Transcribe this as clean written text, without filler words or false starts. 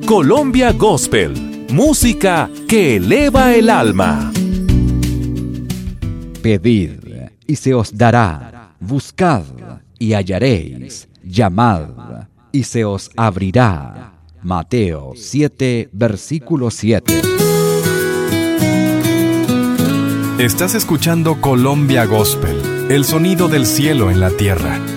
Colombia Gospel, música que eleva el alma. Pedid y se os dará, buscad y hallaréis, llamad y se os abrirá. Mateo 7, versículo 7. Estás escuchando Colombia Gospel, el sonido del cielo en la tierra.